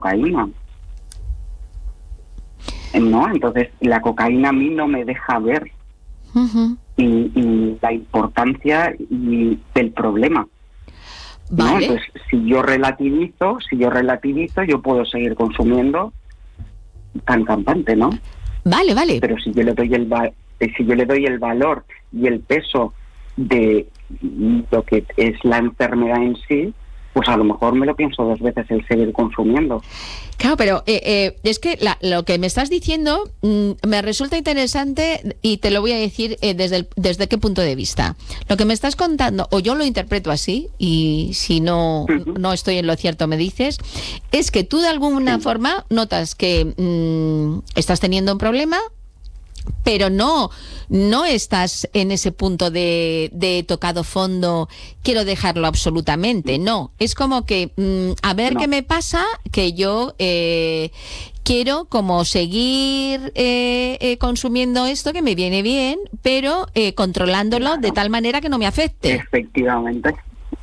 cocaína. ¿No? Entonces, la cocaína a mí no me deja ver y la importancia del problema. ¿No? Vale. Entonces, si yo relativizo, yo puedo seguir consumiendo tan campante, ¿no? Vale. Pero si yo le doy el valor y el peso de lo que es la enfermedad en sí, pues a lo mejor me lo pienso 2 veces el seguir consumiendo. Claro, pero es que lo que me estás diciendo me resulta interesante y te lo voy a decir desde qué punto de vista. Lo que me estás contando, o yo lo interpreto así, y si no estoy en lo cierto me dices, es que tú de alguna forma notas que estás teniendo un problema, pero no estás en ese punto de tocado fondo, quiero dejarlo absolutamente, no. Es como que, a ver qué me pasa, que yo quiero como seguir consumiendo esto que me viene bien, pero controlándolo de tal manera que no me afecte. Efectivamente.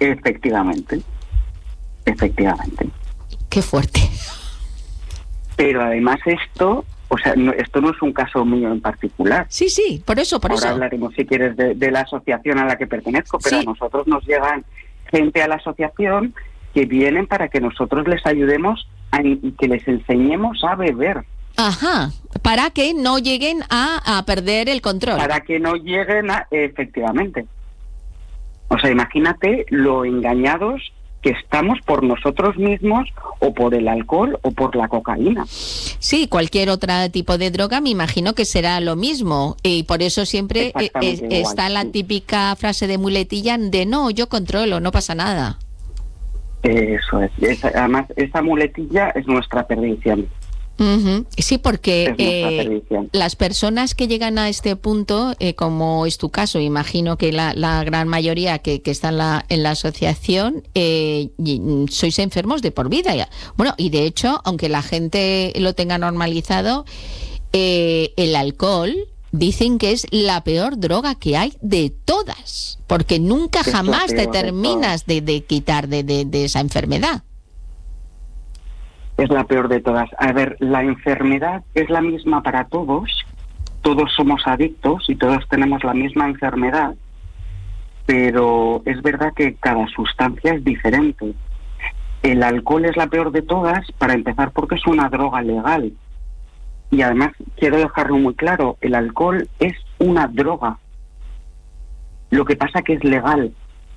Qué fuerte. Pero además esto no es un caso mío en particular. Sí, por eso. Ahora hablaremos, si quieres, de la asociación a la que pertenezco, pero a nosotros nos llegan gente a la asociación que vienen para que nosotros les ayudemos y que les enseñemos a beber. Ajá, para que no lleguen a perder el control. Para que no lleguen efectivamente. O sea, imagínate lo engañados que estamos por nosotros mismos o por el alcohol o por la cocaína. Sí, cualquier otro tipo de droga me imagino que será lo mismo, y por eso siempre está la típica frase de muletilla de no, yo controlo, no pasa nada. Eso es. Además, esa muletilla es nuestra perdición. Sí, porque las personas que llegan a este punto, como es tu caso, imagino que la gran mayoría que está en la asociación, sois enfermos de por vida. Bueno, y de hecho, aunque la gente lo tenga normalizado, el alcohol dicen que es la peor droga que hay de todas, porque nunca jamás te terminas de quitar de esa enfermedad. Es la peor de todas. A ver, la enfermedad es la misma para todos somos adictos y todos tenemos la misma enfermedad, pero es verdad que cada sustancia es diferente. El alcohol es la peor de todas, para empezar, porque es una droga legal. Y además, quiero dejarlo muy claro, el alcohol es una droga. Lo que pasa que es legal.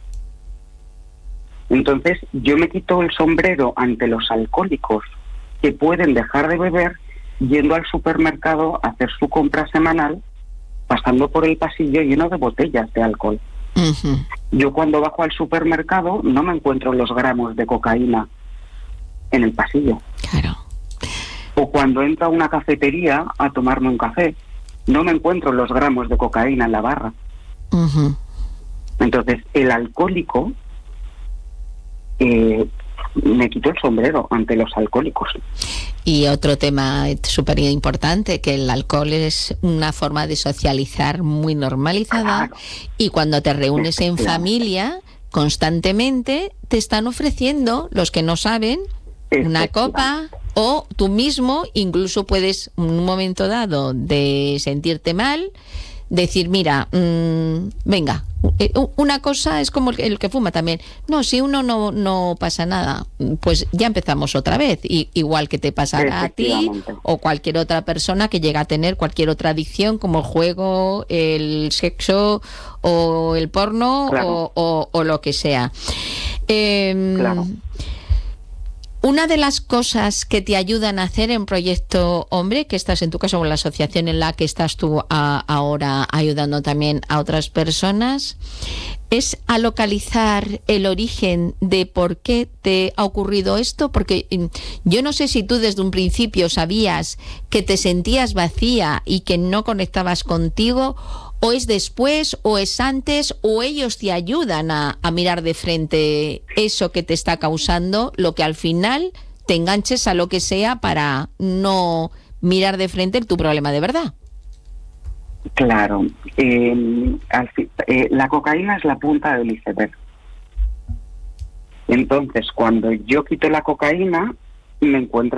Entonces, yo me quito el sombrero ante los alcohólicos que pueden dejar de beber yendo al supermercado a hacer su compra semanal, pasando por el pasillo lleno de botellas de alcohol. Yo cuando bajo al supermercado no me encuentro los gramos de cocaína en el pasillo. Claro. O cuando entro a una cafetería a tomarme un café, no me encuentro los gramos de cocaína en la barra. Entonces, el alcohólico... me quito el sombrero ante los alcohólicos. Y otro tema súper importante, que el alcohol es una forma de socializar muy normalizada. Claro. Y cuando te reúnes en familia, constantemente te están ofreciendo, los que no saben, una copa, o tú mismo incluso puedes, en un momento dado de sentirte mal, decir, mira, venga, una cosa es como el que fuma también. No, si uno no pasa nada, pues ya empezamos otra vez. Igual que te pasará a ti o cualquier otra persona que llega a tener cualquier otra adicción, como el juego, el sexo o el porno, claro, o lo que sea. Claro. Una de las cosas que te ayudan a hacer en Proyecto Hombre, que estás en tu caso en la asociación en la que estás tú ahora ayudando también a otras personas, es a localizar el origen de por qué te ha ocurrido esto, porque yo no sé si tú desde un principio sabías que te sentías vacía y que no conectabas contigo, o es después, o es antes, o ellos te ayudan a mirar de frente eso que te está causando, lo que al final te enganches a lo que sea para no mirar de frente tu problema de verdad. Claro. La cocaína es la punta del iceberg. Entonces, cuando yo quito la cocaína, me encuentro